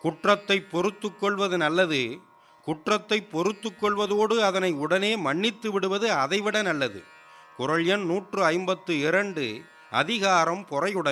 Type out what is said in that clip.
குற்றத்தை பொறுத்து கொள்வது நல்லது. குற்றத்தை பொறுத்து கொள்வதோடு அதனை உடனே மன்னித்து விடுவது அதைவிட நல்லது. குறள் எண் 152, அதிகாரம் பொறையுடைமை.